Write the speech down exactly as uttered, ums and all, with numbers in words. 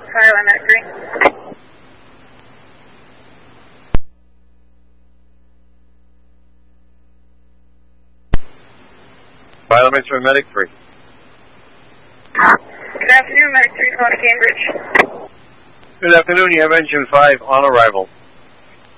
Pilot Medic three. Pilot Medic three. Good afternoon, Medic three, calling Cambridge. Good afternoon, you have engine five on arrival.